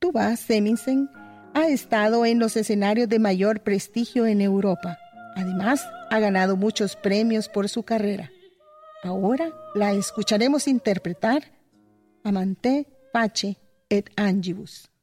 Tuva Semizen ha estado en los escenarios de mayor prestigio en Europa. Además, ha ganado muchos premios por su carrera. Ahora la escucharemos interpretar Amante, Pace et Angibus.